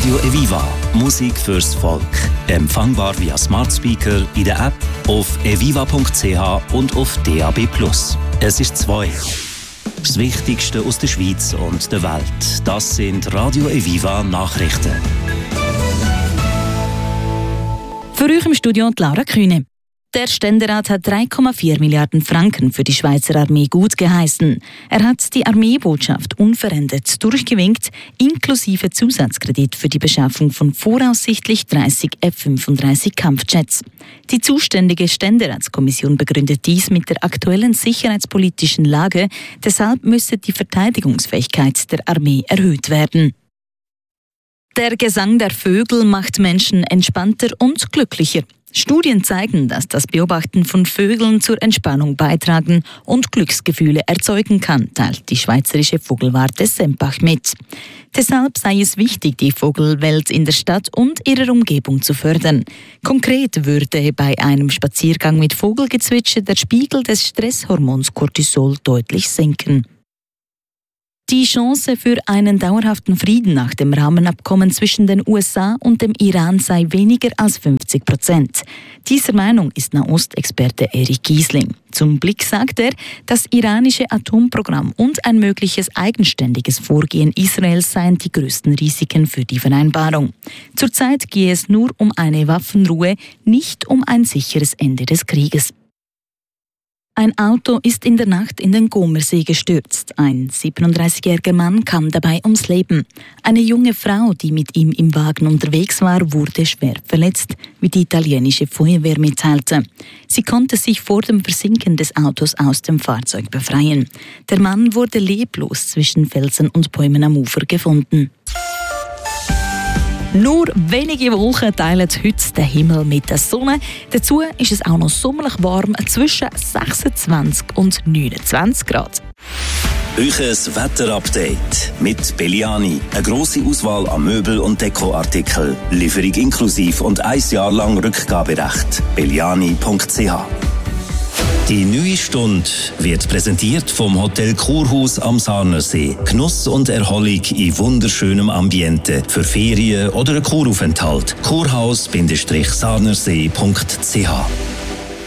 Radio Eviva. Musik fürs Volk. Empfangbar via Smart Speaker, in der App, auf eviva.ch und auf DAB+. Es ist 2. Das Wichtigste aus der Schweiz und der Welt. Das sind Radio Eviva Nachrichten. Für euch im Studio Laura Kühne. Der Ständerat hat 3,4 Milliarden Franken für die Schweizer Armee gut geheißen. Er hat die Armeebotschaft unverändert durchgewinkt, inklusive Zusatzkredit für die Beschaffung von voraussichtlich 30 F-35 Kampfjets. Die zuständige Ständeratskommission begründet dies mit der aktuellen sicherheitspolitischen Lage. Deshalb müsse die Verteidigungsfähigkeit der Armee erhöht werden. Der Gesang der Vögel macht Menschen entspannter und glücklicher. Studien zeigen, dass das Beobachten von Vögeln zur Entspannung beitragen und Glücksgefühle erzeugen kann, teilt die Schweizerische Vogelwarte Sempach mit. Deshalb sei es wichtig, die Vogelwelt in der Stadt und ihrer Umgebung zu fördern. Konkret würde bei einem Spaziergang mit Vogelgezwitscher der Spiegel des Stresshormons Cortisol deutlich sinken. Die Chance für einen dauerhaften Frieden nach dem Rahmenabkommen zwischen den USA und dem Iran sei weniger als 50%. Dieser Meinung ist Nahostexperte Erich Giesling. Zum Blick sagt er, das iranische Atomprogramm und ein mögliches eigenständiges Vorgehen Israels seien die größten Risiken für die Vereinbarung. Zurzeit gehe es nur um eine Waffenruhe, nicht um ein sicheres Ende des Krieges. Ein Auto ist in der Nacht in den Comersee gestürzt. Ein 37-jähriger Mann kam dabei ums Leben. Eine junge Frau, die mit ihm im Wagen unterwegs war, wurde schwer verletzt, wie die italienische Feuerwehr mitteilte. Sie konnte sich vor dem Versinken des Autos aus dem Fahrzeug befreien. Der Mann wurde leblos zwischen Felsen und Bäumen am Ufer gefunden. Nur wenige Wolken teilen heute den Himmel mit der Sonne. Dazu ist es auch noch sommerlich warm, zwischen 26 und 29 Grad. Euches Wetterupdate mit Belliani. Eine grosse Auswahl an Möbel- und Dekoartikeln. Lieferung inklusiv und 1 Jahr lang Rückgaberecht. belliani.ch. Die neue Stunde wird präsentiert vom Hotel Kurhaus am Sarnersee. Genuss und Erholung in wunderschönem Ambiente für Ferien oder einen Kuraufenthalt. Kurhaus-sarnersee.ch